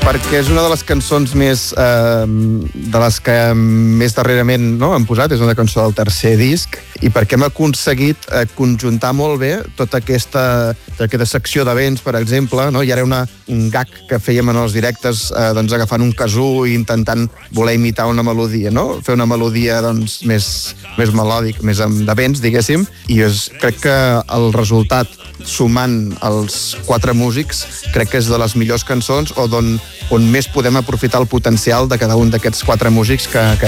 Perquè és una de les cançons més de les que més darrerament hem posat, és una cançó del tercer disc, i perquè hem aconseguit conjuntar molt bé tota aquesta secció de vents, per exemple, no? I ara un gag que fèiem en els directes, agafant un casú i intentant voler imitar una melodia, no? Fer una melodia més melòdic, més de vents, diguéssim, i crec que el resultat, sumant els 4 músics, crec que és de les millors cançons o on més podem aprofitar el potencial de cada un d'aquests 4 músics que